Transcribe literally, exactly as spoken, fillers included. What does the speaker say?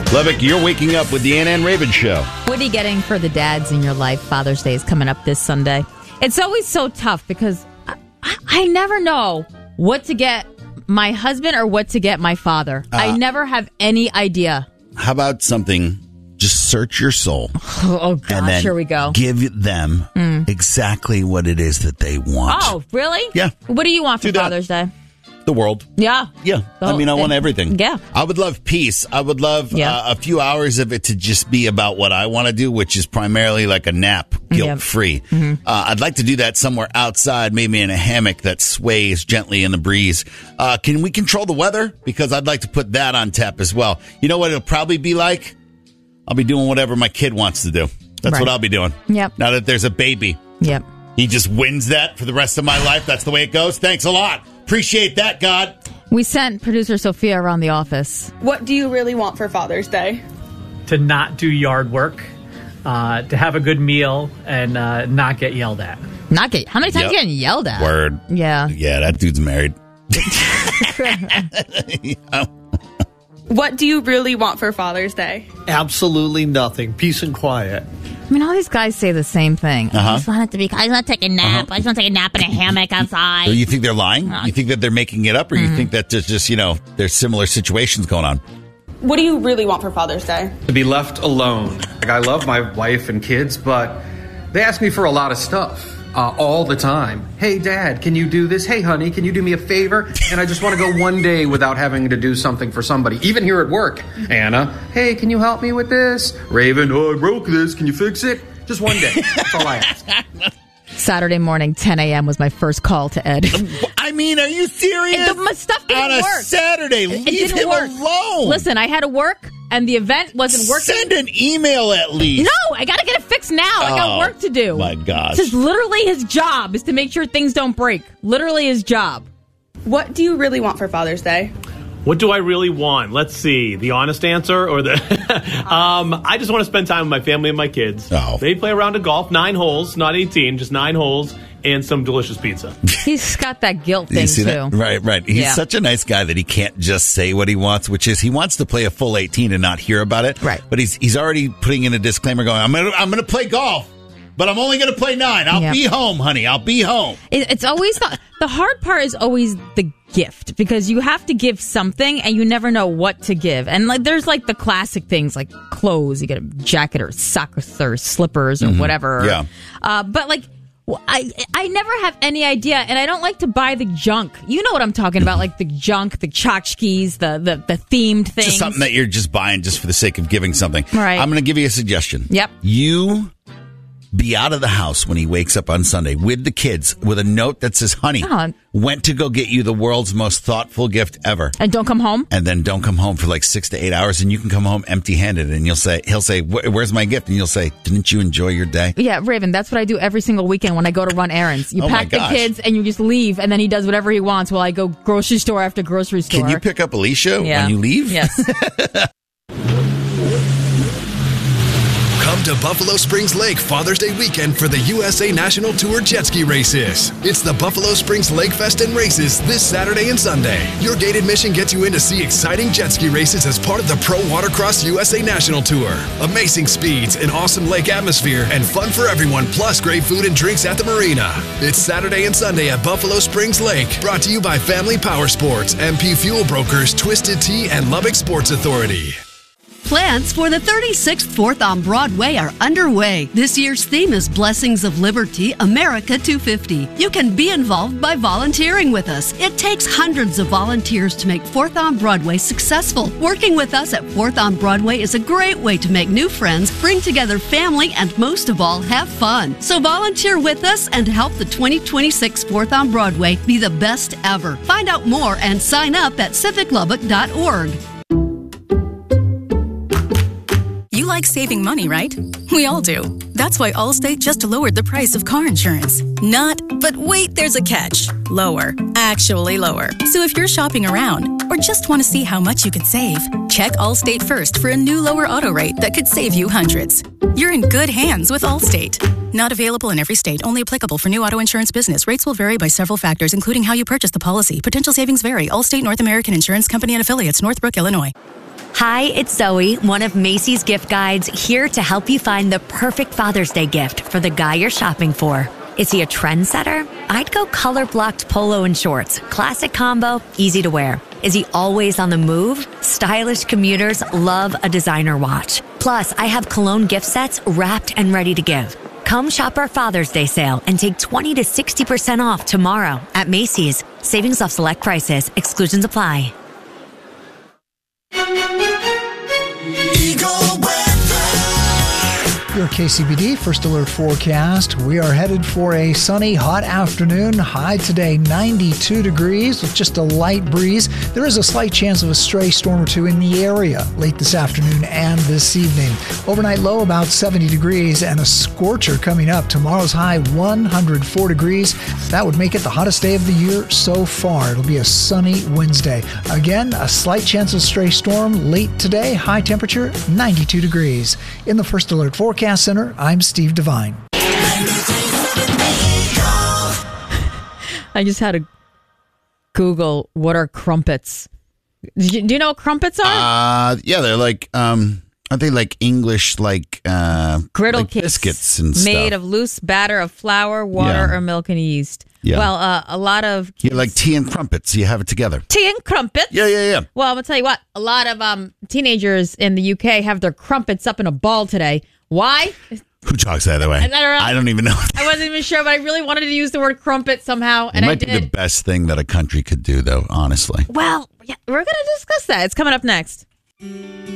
Lubbock, you're waking up with the Ann Ann Raven Show. What are you getting for the dads in your life? Father's Day is coming up this Sunday. It's always so tough because I, I, I never know what to get my husband or what to get my father. Uh, I never have any idea. How about something, just search your soul. Oh, gosh, and then here we go. Give them mm. exactly what it is that they want. Oh, really? Yeah. What do you want for Father's Day? The world. Yeah. Yeah. The I mean, I want everything. Yeah. I would love peace. I would love yeah. uh, a few hours of it to just be about what I want to do, which is primarily like a nap, guilt-free. Yep. Mm-hmm. Uh, I'd like to do that somewhere outside, maybe in a hammock that sways gently in the breeze. Uh, can we control the weather? Because I'd like to put that on tap as well. You know what it'll probably be like? I'll be doing whatever my kid wants to do. That's right. What I'll be doing. Yep. Now that there's a baby. Yep. He just wins that for the rest of my life. That's the way it goes. Thanks a lot. Appreciate that, God. We sent producer Sophia around the office. What do you really want for Father's Day? To not do yard work, uh, to have a good meal, and uh, not get yelled at. Not get? How many times yep. are you getting yelled at? Word. Yeah. Yeah, that dude's married. yeah. What do you really want for Father's Day? Absolutely nothing. Peace and quiet. I mean, all these guys say the same thing. Uh-huh. I just want it to be. I just want to take a nap. Uh-huh. I just want to take a nap in a hammock outside. So you think they're lying? You think that they're making it up, or mm-hmm. you think that there's just, you know, there's similar situations going on? What do you really want for Father's Day? To be left alone. Like, I love my wife and kids, but they ask me for a lot of stuff. Uh, all the time. Hey, Dad, can you do this? Hey, honey, can you do me a favor? And I just want to go one day without having to do something for somebody, even here at work. Anna, hey, can you help me with this? Raven, oh, I broke this. Can you fix it? Just one day. That's all I ask. Saturday morning, ten a.m. was my first call to Ed. I mean, are you serious? The, my stuff didn't On a work. Saturday, it, leave it didn't him work. alone. Listen, I had to work, and the event wasn't working. Send an email at least. No, I got to get it fixed now. I got oh, work to do. My gosh. This is literally his job, is to make sure things don't break. Literally his job. What do you really want for Father's Day? What do I really want? Let's see. The honest answer or the... um, I just want to spend time with my family and my kids. Oh. Maybe play a round of golf. Nine holes, not eighteen, just nine holes. And some delicious pizza. He's got that guilt thing, you see too. That? Right, right. He's yeah. such a nice guy that he can't just say what he wants, which is he wants to play a full eighteen and not hear about it. Right. But he's he's already putting in a disclaimer going, I'm going to I'm gonna play golf, but I'm only going to play nine. I'll yep. be home, honey. I'll be home. It, it's always the, the hard part is always the gift, because you have to give something and you never know what to give. And like there's like the classic things like clothes. You get a jacket or socks or slippers or mm-hmm. whatever. Yeah. Uh, but like, Well, I I never have any idea, and I don't like to buy the junk. You know what I'm talking about, like the junk, the tchotchkes, the, the, the themed things. Just something that you're just buying just for the sake of giving something. Right. I'm going to give you a suggestion. Yep. You be out of the house when he wakes up on Sunday with the kids with a note that says, honey, oh. went to go get you the world's most thoughtful gift ever. And don't come home? And then don't come home for like six to eight hours, and you can come home empty-handed, and you'll say, he'll say, where's my gift? And you'll say, didn't you enjoy your day? Yeah, Raven, that's what I do every single weekend when I go to run errands. You oh pack the kids and you just leave, and then he does whatever he wants while I go grocery store after grocery store. Can you pick up Alicia yeah. when you leave? Yes. Come to Buffalo Springs Lake Father's Day weekend for the U S A National Tour Jet Ski Races. It's the Buffalo Springs Lake Fest and Races this Saturday and Sunday. Your gate admission gets you in to see exciting jet ski races as part of the Pro Watercross U S A National Tour. Amazing speeds, an awesome lake atmosphere, and fun for everyone, plus great food and drinks at the marina. It's Saturday and Sunday at Buffalo Springs Lake, brought to you by Family Power Sports, M P Fuel Brokers, Twisted Tea, and Lubbock Sports Authority. Plans for the thirty-sixth Fourth on Broadway are underway. This year's theme is Blessings of Liberty, America two fifty. You can be involved by volunteering with us. It takes hundreds of volunteers to make Fourth on Broadway successful. Working with us at Fourth on Broadway is a great way to make new friends, bring together family, and most of all, have fun. So volunteer with us and help the twenty twenty-six Fourth on Broadway be the best ever. Find out more and sign up at civic lubbock dot org. You like saving money, right? We all do. That's why Allstate just lowered the price of car insurance. Not, but wait, there's a catch. Lower. Actually lower. So if you're shopping around or just want to see how much you could save, check Allstate first for a new lower auto rate that could save you hundreds. You're in good hands with Allstate. Not available in every state. Only applicable for new auto insurance business. Rates will vary by several factors, including how you purchase the policy. Potential savings vary. Allstate North American Insurance Company and Affiliates, Northbrook, Illinois. Hi, it's Zoe, one of Macy's gift guides, here to help you find the perfect Father's Day gift for the guy you're shopping for. Is he a trendsetter? I'd go color-blocked polo and shorts. Classic combo, easy to wear. Is he always on the move? Stylish commuters love a designer watch. Plus, I have cologne gift sets wrapped and ready to give. Come shop our Father's Day sale and take twenty to sixty percent off tomorrow at Macy's. Savings off select prices. Exclusions apply. Your K C B D First Alert forecast. We are headed for a sunny, hot afternoon. High today, ninety-two degrees with just a light breeze. There is a slight chance of a stray storm or two in the area late this afternoon and this evening. Overnight low about seventy degrees and a scorcher coming up. Tomorrow's high, one hundred four degrees. That would make it the hottest day of the year so far. It'll be a sunny Wednesday. Again, a slight chance of stray storm late today. High temperature, ninety-two degrees. In the First Alert forecast Center, I'm Steve Devine. I just had to Google what are crumpets. Do you, do you know what crumpets are? Uh, yeah, they're like, um, aren't they like English, like uh, griddle like cakes biscuits and stuff? Made of loose batter of flour, water, Yeah. or milk and yeast. Yeah. Well, uh, a lot of You like tea and crumpets. You have it together. tea and crumpets. Yeah, yeah, yeah. Well, I'm gonna tell you what. A lot of um, teenagers in the U K have their crumpets up in a ball today. Why? Who talks that way? I don't know. I don't even know. I wasn't even sure, but I really wanted to use the word crumpet somehow, It and I might did. be the best thing that a country could do, though, honestly. Well, yeah, we're going to discuss that. It's coming up next.